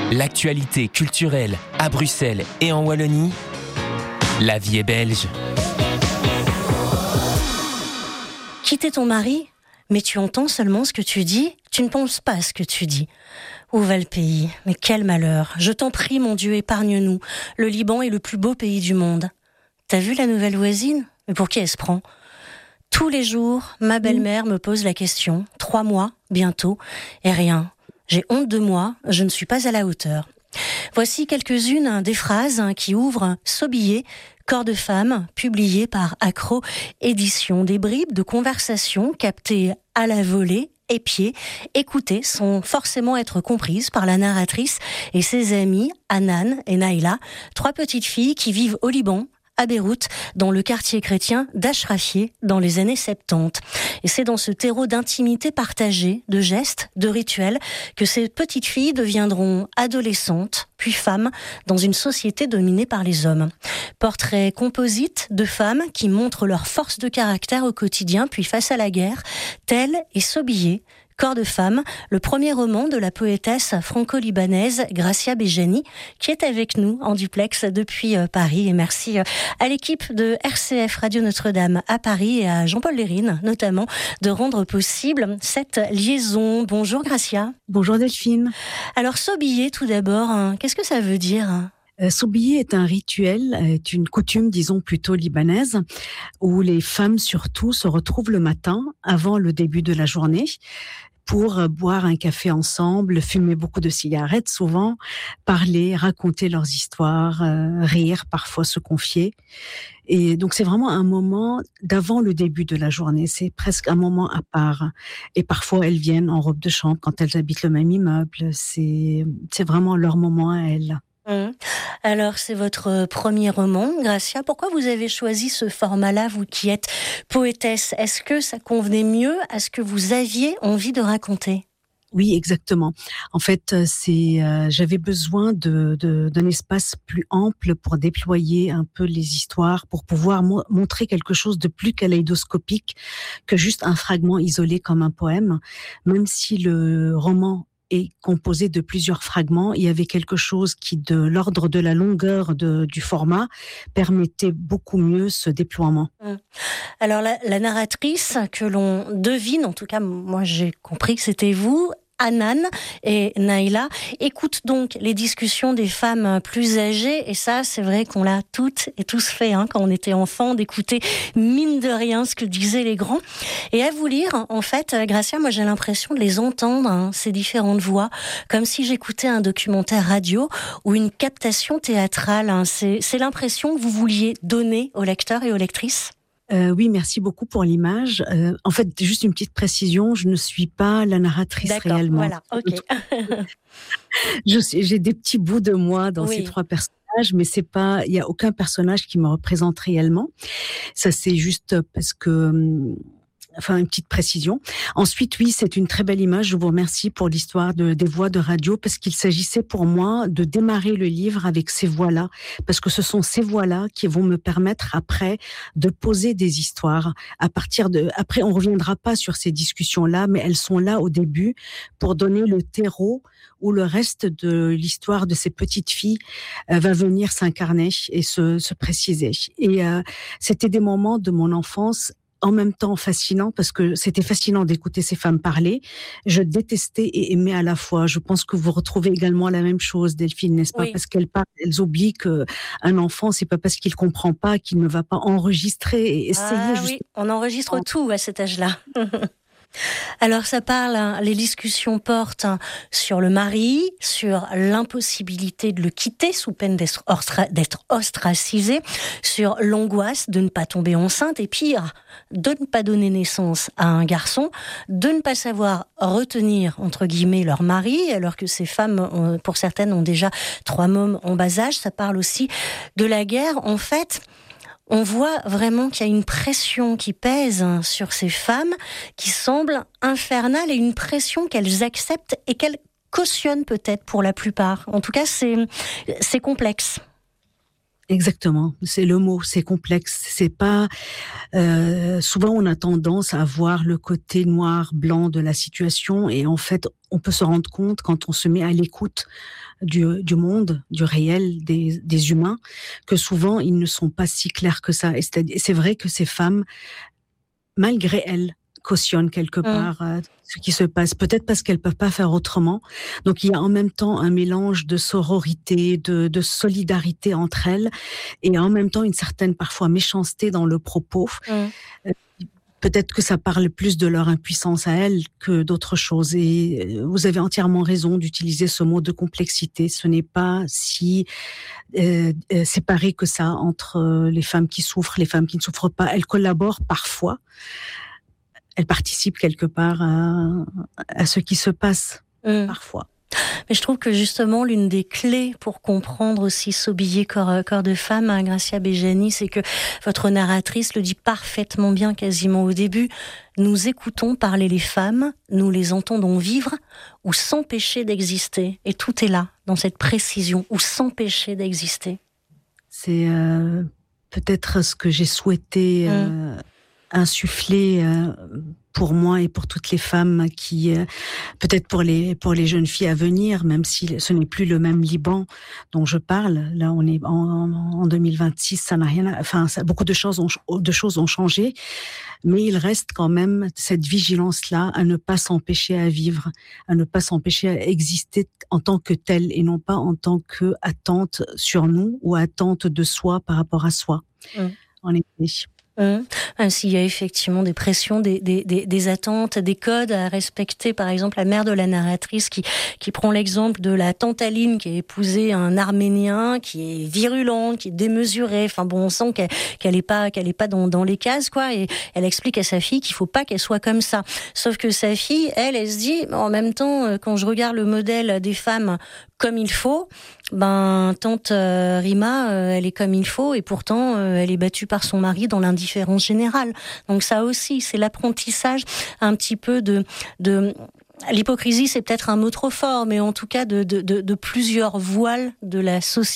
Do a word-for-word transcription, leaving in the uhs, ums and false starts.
L'actualité culturelle à Bruxelles et en Wallonie, la vie est belge. Quitter ton mari, mais tu entends seulement ce que tu dis, tu ne penses pas à ce que tu dis. Où va le pays? Mais quel malheur! Je t'en prie, mon Dieu, épargne-nous. Le Liban est le plus beau pays du monde. T'as vu la nouvelle voisine? Mais pour qui elle se prend? Tous les jours, ma belle-mère me pose la question. Trois mois, bientôt, et rien. J'ai honte de moi, je ne suis pas à la hauteur. Voici quelques-unes des phrases qui ouvrent Sobillet, Corps de femme, publié par Accro Édition. Des bribes de conversation captées à la volée, épiées, écoutées, sont forcément être comprises par la narratrice et ses amies, Hanan et Naïla, trois petites filles qui vivent au Liban, à Beyrouth, dans le quartier chrétien d'Achrafieh, dans les années soixante-dix. Et c'est dans ce terreau d'intimité partagée, de gestes, de rituels, que ces petites filles deviendront adolescentes, puis femmes, dans une société dominée par les hommes. Portrait composite de femmes qui montrent leur force de caractère au quotidien, puis face à la guerre, telle est Sobillet, Corps de femme, le premier roman de la poétesse franco-libanaise Gracia Bejani, qui est avec nous en duplex depuis Paris. Et merci à l'équipe de R C F Radio Notre-Dame à Paris et à Jean-Paul Lérine, notamment, de rendre possible cette liaison. Bonjour Gracia. Bonjour Delphine. Alors Sobillet, tout d'abord, hein, qu'est-ce que ça veut dire hein Euh, Sobillet est un rituel, est une coutume, disons plutôt libanaise, où les femmes surtout se retrouvent le matin, avant le début de la journée, pour boire un café ensemble, fumer beaucoup de cigarettes souvent, parler, raconter leurs histoires, euh, rire, parfois se confier. Et donc c'est vraiment un moment d'avant le début de la journée, c'est presque un moment à part. Et parfois elles viennent en robe de chambre quand elles habitent le même immeuble, c'est, c'est vraiment leur moment à elles. Mmh. Alors, c'est votre premier roman, Gracia. Pourquoi vous avez choisi ce format-là, vous qui êtes poétesse? Est-ce que ça convenait mieux à ce que vous aviez envie de raconter? Oui, exactement. En fait, c'est, euh, j'avais besoin de, de, d'un espace plus ample pour déployer un peu les histoires, pour pouvoir mo- montrer quelque chose de plus kaléidoscopique que juste un fragment isolé comme un poème. Même si le roman est composé de plusieurs fragments, il y avait quelque chose qui, de l'ordre de la longueur de, du format, permettait beaucoup mieux ce déploiement. Alors la, la narratrice que l'on devine, en tout cas moi j'ai compris que c'était vous, Hanan et Naïla, écoute donc les discussions des femmes plus âgées, et ça c'est vrai qu'on l'a toutes et tous fait hein, quand on était enfant, d'écouter mine de rien ce que disaient les grands. Et à vous lire, en fait, Gracia, moi j'ai l'impression de les entendre, hein, ces différentes voix, comme si j'écoutais un documentaire radio ou une captation théâtrale. Hein. C'est, c'est l'impression que vous vouliez donner aux lecteurs et aux lectrices? Euh, oui, merci beaucoup pour l'image. Euh, en fait, juste une petite précision, je ne suis pas la narratrice D'accord, réellement. Voilà, ok. je suis, j'ai des petits bouts de moi dans Oui. ces trois personnages, mais c'est pas, il y a aucun personnage qui me représente réellement. Ça, c'est juste parce que, enfin, une petite précision. Ensuite, oui, c'est une très belle image. Je vous remercie pour l'histoire de, des voix de radio, parce qu'il s'agissait pour moi de démarrer le livre avec ces voix-là, parce que ce sont ces voix-là qui vont me permettre après de poser des histoires. À partir de, après, on reviendra pas sur ces discussions-là, mais elles sont là au début pour donner le terreau où le reste de l'histoire de ces petites filles euh, va venir s'incarner et se, se préciser. Et euh, c'était des moments de mon enfance en même temps fascinant, parce que c'était fascinant d'écouter ces femmes parler. Je détestais et aimais à la fois. Je pense que vous retrouvez également la même chose, Delphine, n'est-ce pas? Oui. Parce qu'elles parlent, elles oublient que un enfant, c'est pas parce qu'il comprend pas qu'il ne va pas enregistrer et essayer. Ah juste... oui, on enregistre tout à cet âge-là. Alors ça parle, hein, les discussions portent hein, sur le mari, sur l'impossibilité de le quitter sous peine d'être, ostra- d'être ostracisé, sur l'angoisse de ne pas tomber enceinte et pire, de ne pas donner naissance à un garçon, de ne pas savoir retenir entre guillemets leur mari, alors que ces femmes, ont, pour certaines, ont déjà trois mômes en bas âge. Ça parle aussi de la guerre. En fait, on voit vraiment qu'il y a une pression qui pèse sur ces femmes qui semble infernale, et une pression qu'elles acceptent et qu'elles cautionnent peut-être pour la plupart. En tout cas, c'est, c'est complexe. Exactement, c'est le mot, c'est complexe. C'est pas euh, souvent on a tendance à voir le côté noir, blanc de la situation, et en fait, on peut se rendre compte quand on se met à l'écoute du, du monde, du réel, des, des humains, que souvent ils ne sont pas si clairs que ça. Et c'est, c'est vrai que ces femmes, malgré elles, cautionnent quelque part euh, ce qui se passe, peut-être parce qu'elles peuvent pas faire autrement. Donc il y a en même temps un mélange de sororité, de, de solidarité entre elles, et en même temps une certaine parfois méchanceté dans le propos. Mm. Euh, peut-être que ça parle plus de leur impuissance à elles que d'autres choses. Et vous avez entièrement raison d'utiliser ce mot de complexité. Ce n'est pas si euh, séparé que ça entre les femmes qui souffrent, les femmes qui ne souffrent pas. Elles collaborent parfois. Elle participe quelque part à, à ce qui se passe, mmh. parfois. Mais je trouve que justement, l'une des clés pour comprendre aussi s'habiller corps, corps de femme, hein, Gracia Bejani, c'est que votre narratrice le dit parfaitement bien quasiment au début. Nous écoutons parler les femmes, nous les entendons vivre ou s'empêcher d'exister. Et tout est là, dans cette précision, ou s'empêcher d'exister. C'est euh, peut-être ce que j'ai souhaité... Euh, mmh. insufflé euh, pour moi et pour toutes les femmes qui, euh, peut-être pour les pour les jeunes filles à venir, même si ce n'est plus le même Liban dont je parle. Là, on est en, en deux mille vingt-six, ça n'a rien. À, enfin, ça, beaucoup de choses ont de choses ont changé, mais il reste quand même cette vigilance-là à ne pas s'empêcher à vivre, à ne pas s'empêcher à exister en tant que telle et non pas en tant que attente sur nous ou attente de soi par rapport à soi. Mmh. En effet. Mmh. Même s'il y a effectivement des pressions, des, des, des, des attentes, des codes à respecter. Par exemple, la mère de la narratrice qui, qui prend l'exemple de la tante Aline qui a épousé un Arménien qui est virulent, qui est démesuré. Enfin bon, on sent qu'elle, qu'elle est pas, qu'elle est pas dans, dans les cases, quoi. Et elle explique à sa fille qu'il faut pas qu'elle soit comme ça. Sauf que sa fille, elle, elle se dit, en même temps, quand je regarde le modèle des femmes comme il faut, ben tante euh, Rima, euh, elle est comme il faut et pourtant euh, elle est battue par son mari dans l'indifférence générale. Donc ça aussi, c'est l'apprentissage un petit peu de de l'hypocrisie, c'est peut-être un mot trop fort, mais en tout cas de de de, de plusieurs voiles de la société.